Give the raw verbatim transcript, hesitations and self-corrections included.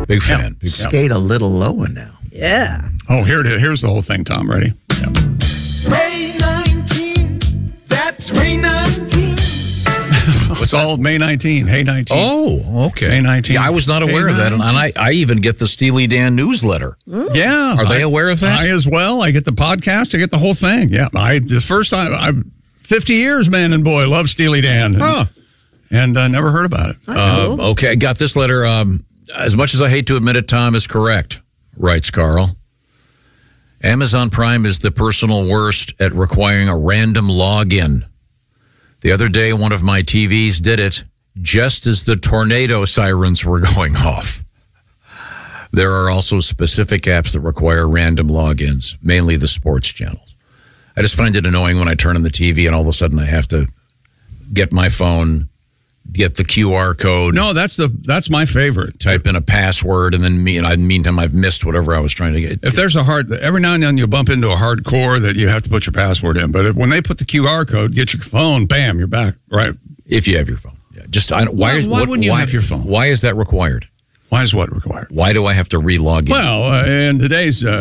Big fan. Big fan. Skate a little lower now. Yeah. Oh, here it is. Here's the whole thing, Tom. Ready? Yeah. May nineteenth, that's May nineteenth. It's all May nineteenth. Hey nineteen. Oh, okay. May nineteenth. Yeah, I was not aware May of that. And I, I even get the Steely Dan newsletter. Yeah. Are they I, aware of that? I as well. I get the podcast. I get the whole thing. Yeah. I the first time, I fifty years, man and boy, love Steely Dan. And, Huh. and uh, never heard about it. That's Um, cool. okay, I got this letter. Um, as much as I hate to admit it, Tom is correct, writes Carl. Amazon Prime is the personal worst at requiring a random login. The other day, one of my T Vs did it just as the tornado sirens were going off. There are also specific apps that require random logins, mainly the sports channels. I just find it annoying when I turn on the T V and all of a sudden I have to get my phone, get the Q R code. No, that's the that's my favorite. Type in a password, and then me, and I meantime I've missed whatever I was trying to get. If there's a hard, every now and then you bump into a hardcore that you have to put your password in. But if, when they put the Q R code, get your phone, bam, you're back. Right? If you have your phone, yeah. Just I, why? Why- why what- wouldn't you why- have your phone? Why is that required? Why is what required? Why do I have to re-log in? Well, uh, in today's uh,